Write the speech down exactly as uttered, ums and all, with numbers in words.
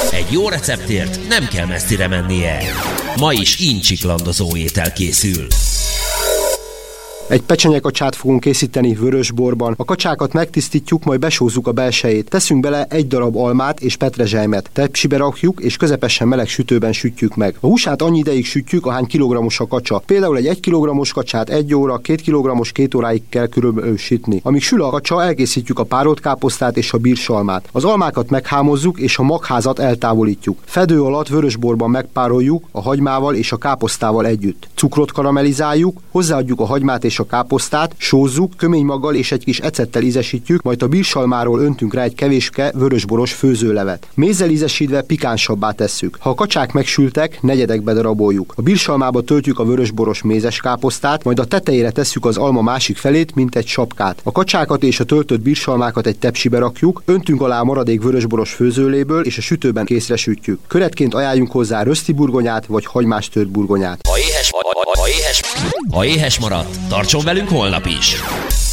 Egy jó receptért nem kell messzire mennie. Ma is incsiklandozó étel készül. Egy pecsenyekacsát fogunk készíteni vörösborban. A kacsákat megtisztítjuk, majd besózzuk a belsejét. Teszünk bele egy darab almát és petrezselymet. Tepsibe rakjuk, és közepesen meleg sütőben sütjük meg. A húsát annyi ideig sütjük, ahány kilogrammos a kacsa. Például egy egy kilogrammos kacsát egy óra, két kilogrammos két óráig kell körülbelül sütni. Amíg sül a kacsa, elkészítjük a párolt káposztát és a bírsalmát. Az almákat meghámozzuk, és a magházat eltávolítjuk. Fedő alatt vörösborban megpároljuk a hagymával és a káposztával együtt. Cukrot karamellizáljuk, hozzáadjuk a hagymát és a káposztát, sózzuk, köménymaggal és egy kis ecettel ízesítjük, majd a bírsalmáról öntünk rá egy kevéske vörösboros főzőlevet. Mézzel ízesítve pikánsabbá tesszük. Ha a kacsák megsültek, negyedekbe daraboljuk. A bírsalmába töltjük a vörösboros mézes káposztát, majd a tetejére tesszük az alma másik felét, mint egy sapkát. A kacsákat és a töltött bírsalmákat egy tepsibe rakjuk, öntünk alá a maradék vörösboros főzőléből, és a sütőben készre sütjük. Köretként ajánljunk hozzá röszti burgonyát vagy hagymás tört burgonyát. Ha éhes, ha éhes, ha éhes maradt, tartson velünk holnap is!